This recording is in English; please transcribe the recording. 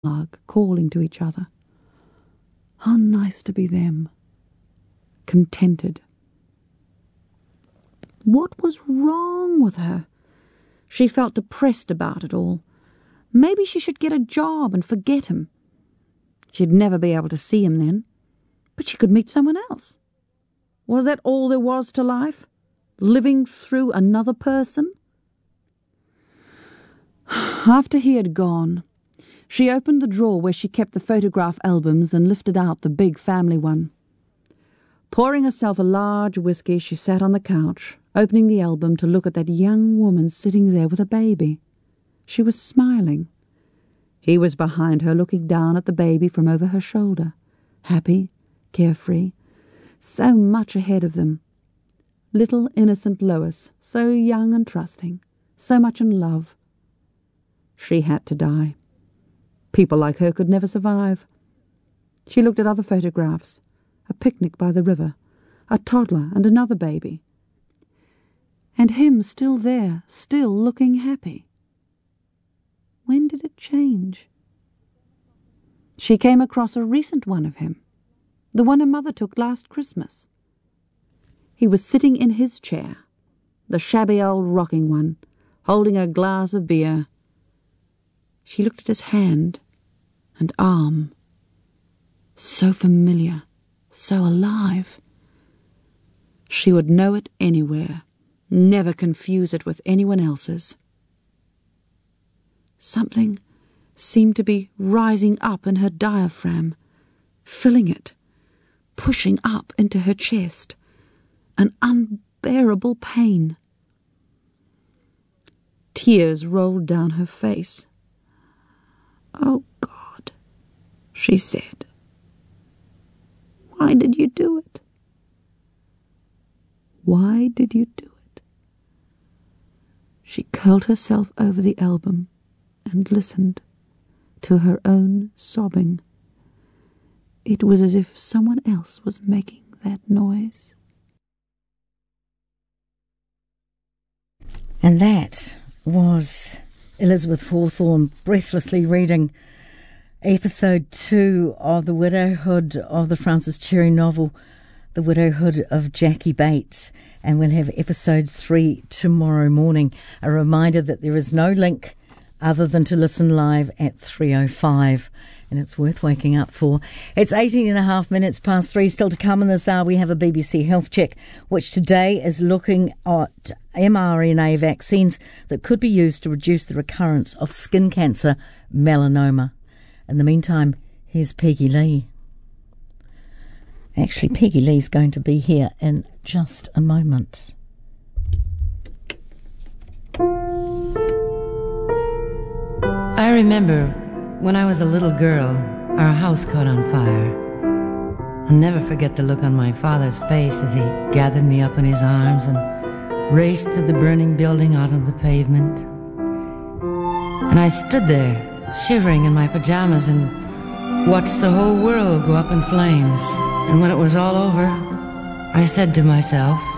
hug, calling to each other. How nice to be them. Contented. What was wrong with her? She felt depressed about it all. Maybe she should get a job and forget him. She'd never be able to see him then, but she could meet someone else. Was that all there was to life? Living through another person? After he had gone, she opened the drawer where she kept the photograph albums and lifted out the big family one. Pouring herself a large whiskey, she sat on the couch, opening the album to look at that young woman sitting there with a baby. She was smiling. He was behind her, looking down at the baby from over her shoulder, happy, carefree, so much ahead of them. Little innocent Lois, so young and trusting, so much in love. She had to die. People like her could never survive. She looked at other photographs, a picnic by the river, a toddler and another baby. And him still there, still looking happy. When did it change? She came across a recent one of him, the one her mother took last Christmas. He was sitting in his chair, the shabby old rocking one, holding a glass of beer. She looked at his hand and arm. So familiar, so alive. She would know it anywhere, never confuse it with anyone else's. Something seemed to be rising up in her diaphragm, filling it, pushing up into her chest, an unbearable pain. Tears rolled down her face. "Oh, God," she said. "Why did you do it? Why did you do it?" She curled herself over the album and listened to her own sobbing. It was as if someone else was making that noise. And that was Elizabeth Hawthorne breathlessly reading episode 2 of the widowhood of the Frances Cherry novel, The Widowhood of Jackie Bates. And we'll have episode 3 tomorrow morning. A reminder that there is no link other than to listen live at 3:05. And it's worth waking up for. It's 18 and a half minutes past 3. Still to come in this hour, we have a BBC Health Check, which today is looking at mRNA vaccines that could be used to reduce the recurrence of skin cancer, melanoma. In the meantime, here's Peggy Lee. Actually, Peggy Lee's going to be here in just a moment. I remember when I was a little girl, our house caught on fire. I'll never forget the look on my father's face as he gathered me up in his arms and raced through the burning building out on the pavement. And I stood there, shivering in my pajamas, and watched the whole world go up in flames. And when it was all over, I said to myself,